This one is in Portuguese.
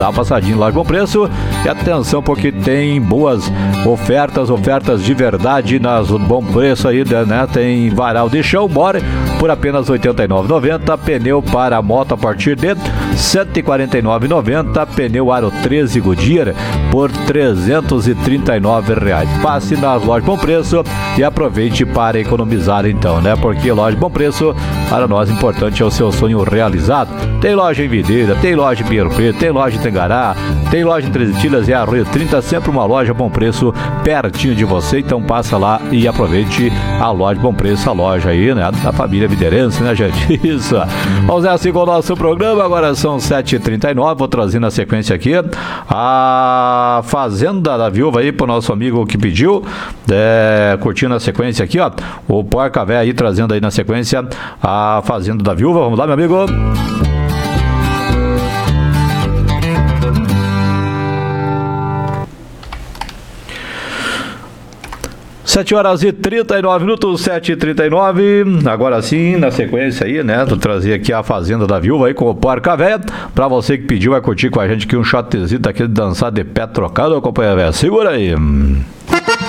Dá uma passadinha lá com preço e atenção porque tem boas ofertas de verdade nas bom preço aí, né? Tem varal de chão, bora por apenas R$ 89,90, pneu para moto a partir de R$ 149,90, pneu aro 13 Goodyear por R$ 339. Passe nas lojas Bom Preço e aproveite para economizar então, né? Porque loja Bom Preço, para nós, importante é o seu sonho realizado. Tem loja em Videira, tem loja em Pinheiro Preto, tem loja em Tangará, tem loja em Três Itilhas e Arroio 30, sempre uma loja Bom Preço pertinho de você, então passa lá e aproveite a loja Bom Preço, a loja aí, né, da família videirense, né, gente? Isso. Vamos assim com o nosso programa, agora são 7h39, vou trazer na sequência aqui a Fazenda da Viúva aí pro nosso amigo que pediu, curtindo a sequência aqui, ó, o Porca Véia aí trazendo aí na sequência a Fazenda da Viúva, vamos lá, meu amigo. 7h39, 7h39. Agora sim, na sequência aí, né? Vou trazer aqui a Fazenda da Viúva aí com o Porca Véia. Pra você que pediu, vai curtir com a gente aqui um shotzinho daquele dançar de pé trocado, companheira véia. Segura aí.